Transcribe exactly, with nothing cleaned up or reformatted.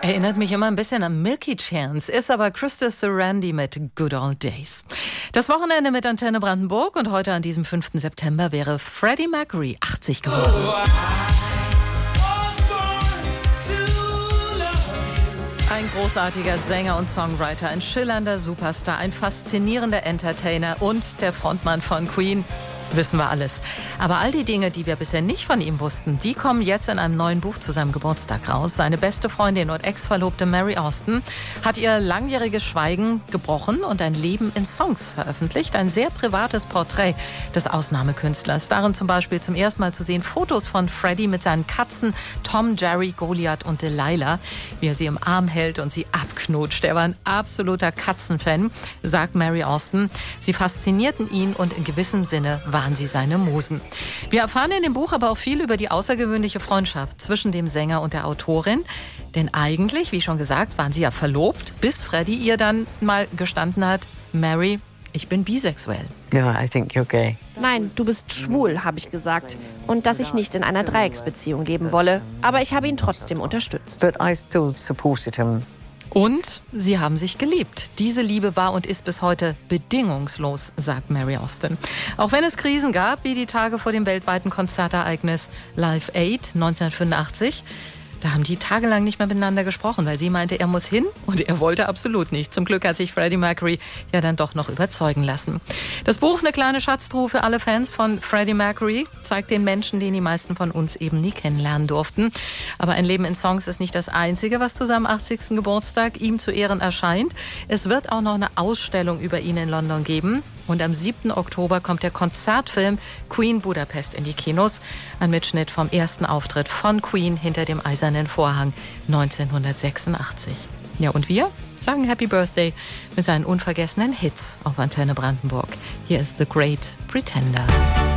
Erinnert mich immer ein bisschen an Milky Chance, ist aber Krista Sarandon mit Good Old Days. Das Wochenende mit Antenne Brandenburg und heute an diesem fünften September wäre Freddie Mercury achtzig geworden. Ein großartiger Sänger und Songwriter, ein schillernder Superstar, ein faszinierender Entertainer und der Frontmann von Queen. Wissen wir alles. Aber all die Dinge, die wir bisher nicht von ihm wussten, die kommen jetzt in einem neuen Buch zu seinem Geburtstag raus. Seine beste Freundin und Ex-Verlobte Mary Austin hat ihr langjähriges Schweigen gebrochen und ein Leben in Songs veröffentlicht. Ein sehr privates Porträt des Ausnahmekünstlers. Darin zum Beispiel zum ersten Mal zu sehen Fotos von Freddie mit seinen Katzen Tom, Jerry, Goliath und Delilah, wie er sie im Arm hält und sie abknutscht. Er war ein absoluter Katzenfan, sagt Mary Austin. Sie faszinierten ihn und in gewissem Sinne waren sie seine Musen. Wir erfahren in dem Buch aber auch viel über die außergewöhnliche Freundschaft zwischen dem Sänger und der Autorin. Denn eigentlich, wie schon gesagt, waren sie ja verlobt, bis Freddie ihr dann mal gestanden hat, Mary, ich bin bisexuell. No, I think you're gay. Nein, du bist schwul, habe ich gesagt. Und dass ich nicht in einer Dreiecksbeziehung leben wolle. Aber ich habe ihn trotzdem unterstützt. But I still supported him. Und sie haben sich geliebt. Diese Liebe war und ist bis heute bedingungslos, sagt Mary Austin. Auch wenn es Krisen gab, wie die Tage vor dem weltweiten Konzertereignis Live Aid neunzehnhundertfünfundachtzig, da haben die tagelang nicht mehr miteinander gesprochen, weil sie meinte, er muss hin und er wollte absolut nicht. Zum Glück hat sich Freddie Mercury ja dann doch noch überzeugen lassen. Das Buch, eine kleine Schatztruhe für alle Fans von Freddie Mercury, zeigt den Menschen, den die meisten von uns eben nie kennenlernen durften. Aber ein Leben in Songs ist nicht das Einzige, was zu seinem achtzigsten Geburtstag ihm zu Ehren erscheint. Es wird auch noch eine Ausstellung über ihn in London geben. Und am siebten Oktober kommt der Konzertfilm Queen Budapest in die Kinos. Ein Mitschnitt vom ersten Auftritt von Queen hinter dem Eisernen Vorhang neunzehnhundertsechsundachtzig. Ja, und wir sagen Happy Birthday mit seinen unvergessenen Hits auf Antenne Brandenburg. Hier ist The Great Pretender.